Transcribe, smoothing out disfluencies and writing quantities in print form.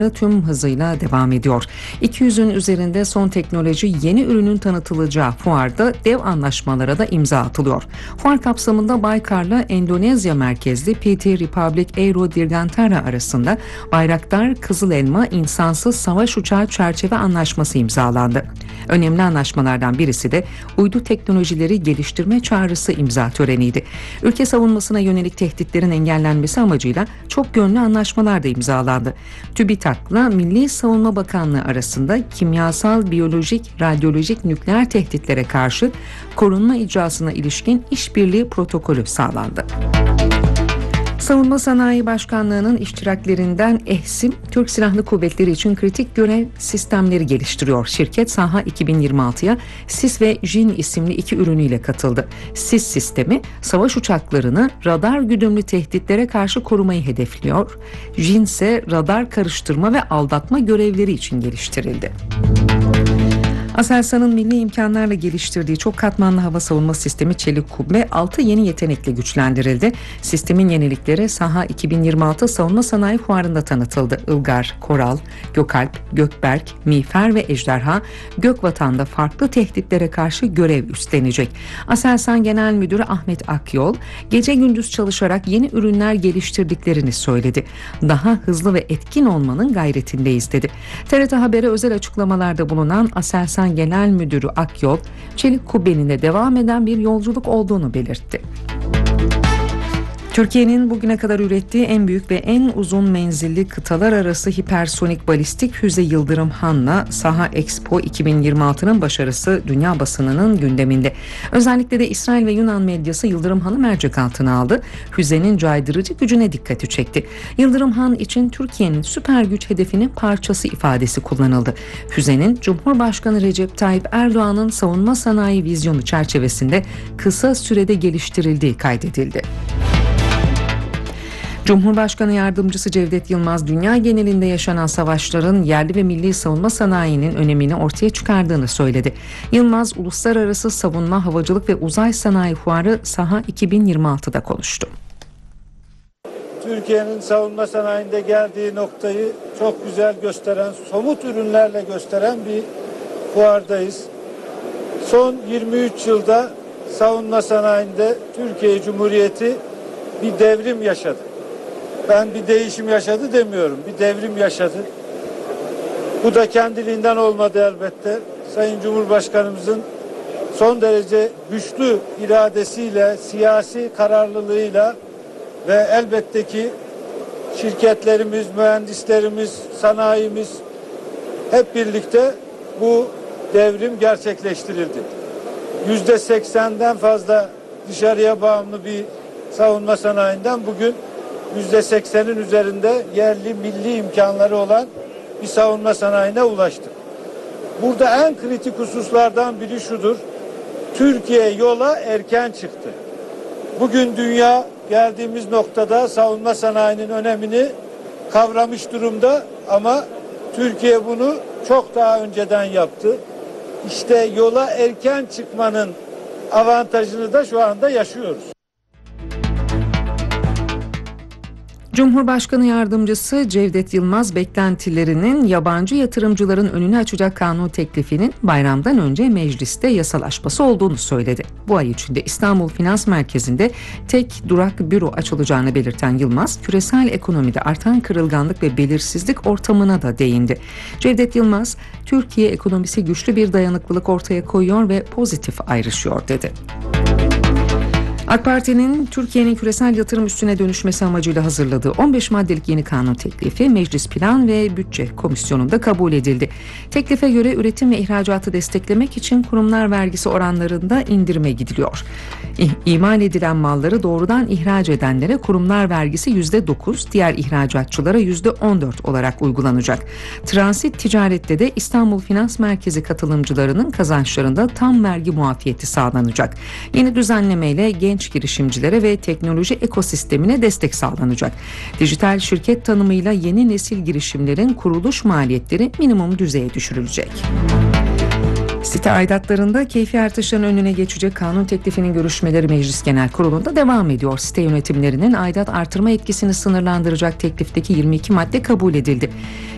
tüm hızıyla devam ediyor. 200'ün üzerinde son teknoloji yeni ürünün tanıtılacağı fuarda dev anlaşmalara da imza atılıyor. Fuar kapsamında Baykar'la Endonezya merkezli PT Republic Aero Dirgantara arasında Bayraktar Kızıl Elma insansız savaş uçağı çerçeve anlaşması imzalandı. Önemli anlaşmalardan birisi de uydu teknolojileri geliştirme çağrısı imza töreniydi. Ülke savunmasına yönelik tehditlerin engellenmesi amacıyla çok yönlü anlaşmalar da imzalandı. TÜBİTAK'la Milli Savunma Bakanlığı arasında kimyasal, biyolojik, radyolojik, nükleer tehditlere karşı korunma icrasına ilişkin işbirliği protokolü sağlandı. Savunma Sanayi Başkanlığı'nın iştiraklerinden EHSİM, Türk Silahlı Kuvvetleri için kritik görev sistemleri geliştiriyor. Şirket Saha 2026'ya SİS ve JIN isimli iki ürünüyle katıldı. SİS sistemi, savaş uçaklarını radar güdümlü tehditlere karşı korumayı hedefliyor. JIN ise radar karıştırma ve aldatma görevleri için geliştirildi. Aselsan'ın milli imkanlarla geliştirdiği çok katmanlı hava savunma sistemi Çelik Kubbe 6 yeni yetenekle güçlendirildi. Sistemin yenilikleri Saha 2026 Savunma Sanayi Fuarı'nda tanıtıldı. Ilgar, Koral, Gökalp, Gökberk, Miğfer ve Ejderha Gökvatan'da farklı tehditlere karşı görev üstlenecek. Aselsan Genel Müdürü Ahmet Akyol, gece gündüz çalışarak yeni ürünler geliştirdiklerini söyledi. Daha hızlı ve etkin olmanın gayretindeyiz dedi. TRT Haber'e özel açıklamalarda bulunan Aselsan Genel Müdürü Akyol, Çelik Kubbe'nin de devam eden bir yolculuk olduğunu belirtti. Türkiye'nin bugüne kadar ürettiği en büyük ve en uzun menzilli kıtalar arası hipersonik balistik füze Yıldırım Han'la Saha Expo 2026'nın başarısı dünya basınının gündeminde. Özellikle de İsrail ve Yunan medyası Yıldırım Han'ı mercek altına aldı. Füzenin caydırıcı gücüne dikkati çekti. Yıldırım Han için Türkiye'nin süper güç hedefinin parçası ifadesi kullanıldı. Füzenin Cumhurbaşkanı Recep Tayyip Erdoğan'ın savunma sanayi vizyonu çerçevesinde kısa sürede geliştirildiği kaydedildi. Cumhurbaşkanı Yardımcısı Cevdet Yılmaz, dünya genelinde yaşanan savaşların yerli ve milli savunma sanayinin önemini ortaya çıkardığını söyledi. Yılmaz, Uluslararası Savunma, Havacılık ve Uzay Sanayi Fuarı Saha 2026'da konuştu. Türkiye'nin savunma sanayinde geldiği noktayı çok güzel gösteren, somut ürünlerle gösteren bir fuardayız. Son 23 yılda savunma sanayinde Türkiye Cumhuriyeti bir devrim yaşadı. Ben bir değişim yaşadı demiyorum, bir devrim yaşadı. Bu da kendiliğinden olmadı elbette. Sayın Cumhurbaşkanımızın son derece güçlü iradesiyle, siyasi kararlılığıyla ve elbette ki şirketlerimiz, mühendislerimiz, sanayimiz hep birlikte bu devrim gerçekleştirildi. %80'den fazla dışarıya bağımlı bir savunma sanayinden bugün %80'in üzerinde yerli milli imkanları olan bir savunma sanayine ulaştık. Burada en kritik hususlardan biri şudur: Türkiye yola erken çıktı. Bugün dünya geldiğimiz noktada savunma sanayinin önemini kavramış durumda ama Türkiye bunu çok daha önceden yaptı. İşte yola erken çıkmanın avantajını da şu anda yaşıyoruz. Cumhurbaşkanı Yardımcısı Cevdet Yılmaz, beklentilerinin yabancı yatırımcıların önünü açacak kanun teklifinin bayramdan önce mecliste yasalaşması olduğunu söyledi. Bu ay içinde İstanbul Finans Merkezi'nde tek durak büro açılacağını belirten Yılmaz, küresel ekonomide artan kırılganlık ve belirsizlik ortamına da değindi. Cevdet Yılmaz, Türkiye ekonomisi güçlü bir dayanıklılık ortaya koyuyor ve pozitif ayrışıyor dedi. AK Parti'nin Türkiye'nin küresel yatırım üssüne dönüşmesi amacıyla hazırladığı 15 maddelik yeni kanun teklifi Meclis Plan ve Bütçe Komisyonu'nda kabul edildi. Teklife göre üretim ve ihracatı desteklemek için kurumlar vergisi oranlarında indirime gidiliyor. İmal edilen malları doğrudan ihraç edenlere kurumlar vergisi %9, diğer ihracatçılara %14 olarak uygulanacak. Transit ticarette de İstanbul Finans Merkezi katılımcılarının kazançlarında tam vergi muafiyeti sağlanacak. Yeni düzenlemeyle genç girişimcilere ve teknoloji ekosistemine destek sağlanacak. Dijital şirket tanımıyla yeni nesil girişimlerin kuruluş maliyetleri minimum düzeye düşürülecek. Site aidatlarında keyfi artışların önüne geçecek kanun teklifinin görüşmeleri Meclis Genel Kurulu'nda devam ediyor. Site yönetimlerinin aidat artırma etkisini sınırlandıracak teklifteki 22 madde kabul edildi.